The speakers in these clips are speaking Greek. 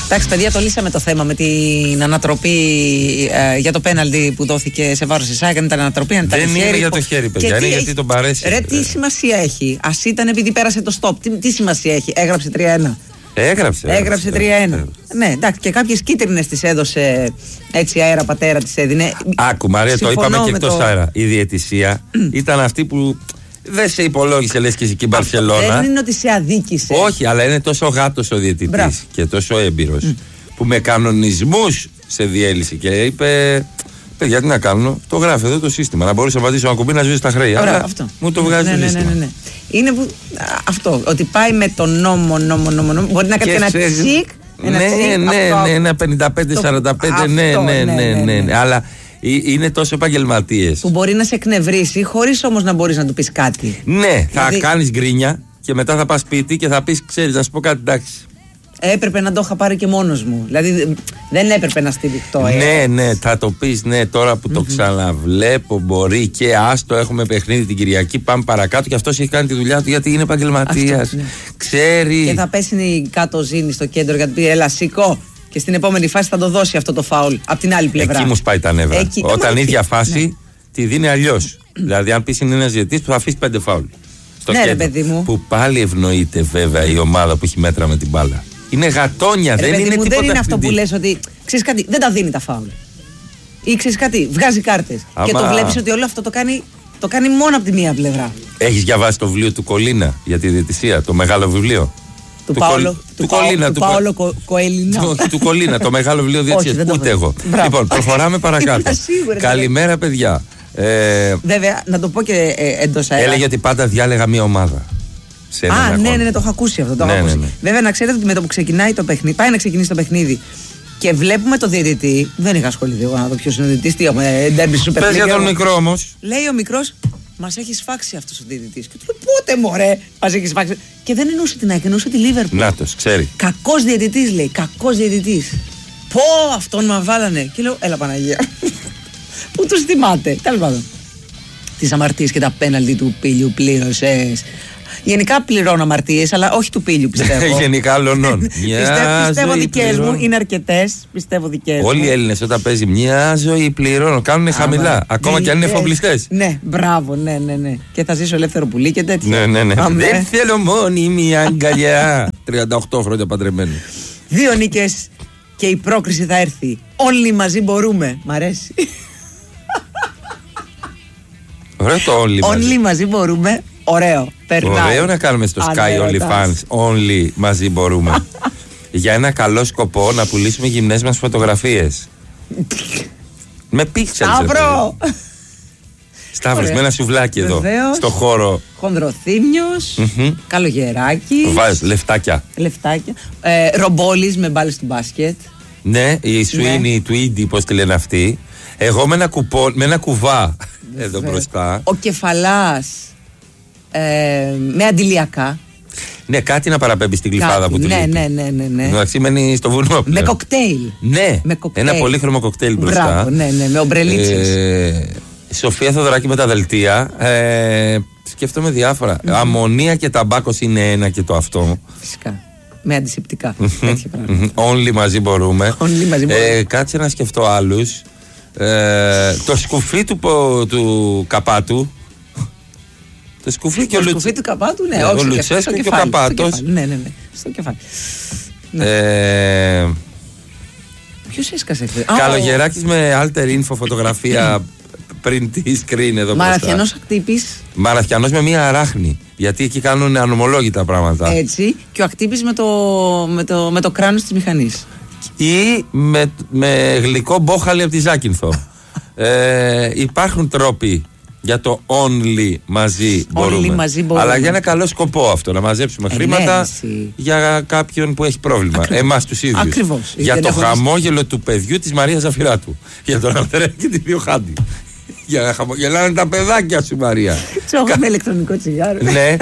Εντάξει, παιδιά, το λύσαμε το θέμα με την ανατροπή για το πέναλτι που δόθηκε σε βάρος της ΑΕΚ. Αν ήταν ανατροπή, αν ήταν δεν χέρι. Είναι για το χέρι, παιδιά. Είναι γιατί τον παρέσει. Ρε, τι σημασία έχει. Ας ήταν επειδή πέρασε το stop. Τι σημασία έχει. Έγραψε 3-1. Έγραψε 3-1. Ναι, εντάξει, και κάποιες κίτρινες τις έδωσε έτσι αέρα πατέρα, τις έδινε. Άκου, Μαρία, το είπαμε και εκτός αέρα. Η διαιτησία ήταν αυτή που δεν σε υπολόγισε, λες και εσύ και η Μπαρσελόνα. Δεν είναι ότι σε αδίκησε. Όχι, αλλά είναι τόσο γάτος ο διαιτητής και τόσο έμπειρος που με κανονισμούς σε διέλυσε και είπε. Παιδιά, τι να κάνω, το γράφει εδώ το σύστημα. Να μπορούσε να πατήσω ένα κουμπί να ζήσει τα χρέη. Ωραία, αλλά αυτό. μου το βγάζει το σύστημα. Ναι. Είναι που, αυτό, ότι πάει με τον νόμο. Μπορεί να κάνει και ένα τσικ. Ένα 55-45. Ναι. Αλλά είναι τόσο επαγγελματίες. Που μπορεί να σε εκνευρίσει χωρίς όμως να μπορείς να του πεις κάτι. Ναι, θα κάνεις γκρίνια και μετά θα πας σπίτι και θα πεις, ξέρεις, να σου πω κάτι, εντάξει. Έπρεπε να το είχα πάρει και μόνος μου. Δηλαδή δεν έπρεπε να στηριχτώ. Ναι, θα το πεις, ναι, τώρα που το ξαναβλέπω μπορεί και άστο, έχουμε παιχνίδι την Κυριακή, πάμε παρακάτω και αυτός έχει κάνει τη δουλειά του γιατί είναι επαγγελματίας. Ναι. Ξέρει. Και θα πέσει κάτω ζήνη στο κέντρο γιατί πει έλα σήκω και στην επόμενη φάση θα το δώσει αυτό το φάουλ από την άλλη πλευρά. Εκεί μου σπάει τα νεύρα. Όταν η ίδια φάση τη δίνει αλλιώς. Δηλαδή αν πεις είναι ένας διαιτητής που θα αφήσει 5 φάουλ. Ναι, ρε παιδί μου. Που πάλι ευνοείται βέβαια η ομάδα που έχει μέτρα με την μπάλα. Είναι γατόνια, δεν είναι τίποτα. Δεν είναι αυτό που λες ότι ξέρεις κάτι, δεν τα δίνει τα φάουλ. Ή ξέρεις κάτι, βγάζει κάρτες. Και το βλέπεις ότι όλο αυτό το κάνει μόνο από τη μία πλευρά. Έχεις διαβάσει το βιβλίο του Κολίνα για τη διαιτησία, το μεγάλο βιβλίο. Του Παόλο Κοέλινα. Όχι, του Κολίνα, το μεγάλο βιβλίο διαιτησίας. Ούτε εγώ. Λοιπόν, προχωράμε παρακάτω. Καλημέρα, παιδιά. Βέβαια, να το πω και εντός αέρα. Έλεγε ότι πάντα διάλεγα μία ομάδα. Ναι, το έχω ακούσει αυτό. Ναι. Βέβαια, να ξέρετε ότι με το που ξεκινάει το παιχνίδι, πάει να ξεκινήσει το παιχνίδι και βλέπουμε το διαιτητή. Δεν είχα ασχοληθεί εγώ να δω ποιος είναι ο διαιτητής. Τι έχουμε, ντέρμπι σούπερ. Πες για τον μικρό όμως. Λέει ο μικρός, μας έχει σφάξει αυτός ο διαιτητής. Και του λέω, πότε μωρέ, μας έχει σφάξει. Και δεν εννοούσε την ΑΕΚ, εννοούσε τη Λίβερπουλ. Νάτος, ξέρει. Κακός διαιτητής, λέει. Κακός διαιτητής. Πω, αυτόν με βάλανε. Και λέω, έλα Παναγία. Πού τους θυμάται. Τέλος πάντων. Τις αμαρτίες και τα πέναλτι του Πήλιου πλήρωσες. Γενικά πληρώνω αμαρτίες, αλλά όχι του Πήλιου πιστεύω. Γενικά λονών. Πιστεύω δικές μου, είναι αρκετές. Πιστεύω δικές μου. Όλοι οι Έλληνες όταν παίζει μια ζωή πληρώνουν. Κάνουν χαμηλά. Ακόμα και αν είναι εφοπλιστές. Ναι, μπράβο, ναι. Και θα ζήσω ελεύθερο πουλί και τέτοια. Ναι. Δεν θέλω μόνη μια αγκαλιά. 38 χρόνια παντρεμένη. 2 νίκες και η πρόκριση θα έρθει. Όλοι μαζί μπορούμε. Μ' αρέσει. Ωραίο το όλοι μαζί μπορούμε. Ωραίο. Περνάει. Ωραίο να κάνουμε στο Sky OnlyFans. Όλοι μαζί μπορούμε. Για ένα καλό σκοπό να πουλήσουμε γυμνές μας φωτογραφίες. Με πίξελς. Σταύρο! Σταύρος, με ένα σουβλάκι εδώ. Στο χώρο. Χονδροθύμιος. Καλογεράκι. Βάζεις λεφτάκια. Ρομπόλης με μπάλες του μπάσκετ. Ναι, η Σουίνι, η Τουίντι, πώς τη λένε αυτοί. Εγώ με ένα κουβά εδώ μπροστά. Ο Κεφαλάς με αντιλιακά. Ναι, κάτι να παραπέμπει στην κλειφάδα που του λείπει. Ναι. Εντάξει, μένει στο βουνό πλέον. Με κοκτέιλ. Ναι, ένα πολύχρωμο κοκτέιλ μπροστά. Μπράβο, ναι, με ομπρελίτσες. Σοφία Θοδωράκη με τα δελτία. Σκέφτομαι διάφορα. Αμμονία και ταμπάκος είναι ένα και το αυτό. Φυσικά. Με αντισηπτικά. Όλοι μαζί μπορούμε. Κάτσε να σκεφτώ άλλους. Το σκουφί του Καπάτου. Το σκουφί και σκουφί του Καπάτου, ναι. Ο Λουτσέσκο και ο Καπάτος. Ναι. Στο κεφάλι. Ποιος έσκασε χθες? Καλογεράκης με alter info φωτογραφία πριν τη screen εδώ μπροστά. Μαραθιανός ακτύπης. Μαραθιανός με μία αράχνη. Γιατί εκεί κάνουν ανομολόγητα πράγματα. Έτσι. Και ο ακτύπης με το κράνος της μηχανής. Ή με γλυκό μπόχαλι από τη Ζάκυνθο. Υπάρχουν τρόποι για το only μαζί μπορούμε. Αλλά για ένα καλό σκοπό αυτό. Να μαζέψουμε χρήματα για κάποιον που έχει πρόβλημα. Εμάς τους ίδιους. Ακριβώς. Για το χαμόγελο του παιδιού της Μαρίας Ζαφυράτου. Για τον Ανδρέα και τη Διοχάντη. Για να χαμογελάνε τα παιδάκια σου, Μαρία. Τσόχο με ηλεκτρονικό τσιγάρο. Ναι.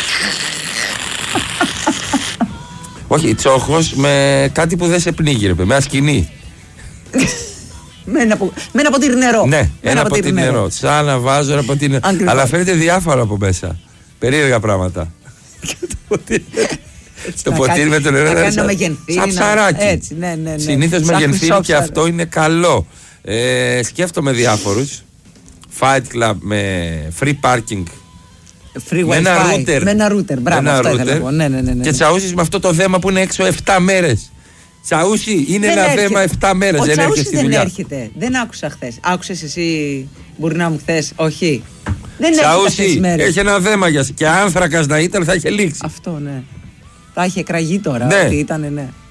Όχι, τσόχος με κάτι που δεν σε πνίγει, με ένα σκηνή. Με ένα ποτήρι νερό. Ναι, ένα ποτήρι νερό. Σαν να βάζω ένα ποτήρι νερό. Αλλά φαίνεται διάφορα από μέσα. Περίεργα πράγματα. Το ποτήρι με το νερό να κάνει να μεγενθύνει. Σαν ψαράκι. Έτσι, ναι. Συνήθως μεγενθύνει και αυτό είναι καλό. Σκέφτομαι διάφορους. Fight Club με free parking. Free wifi. Με ένα router. Μπράβο, αυτό ήθελα να πω. Ναι. Και Τσαούσης με αυτό το δέμα που είναι έξω 7 μέρες. Τσαούσι, είναι ένα θέμα 7 μέρες. Δεν έρχεται στη δουλειά. Δεν έρχεται. Δεν άκουσα χθες. Άκουσες εσύ, μπορεί να μου χθες? Όχι. Δεν Τσαούσι, έχει ένα δέμα για και άνθρακας να ήταν θα είχε λήξει. Αυτό, ναι. Θα είχε εκραγεί τώρα. Ναι. Ότι ήταν, ναι.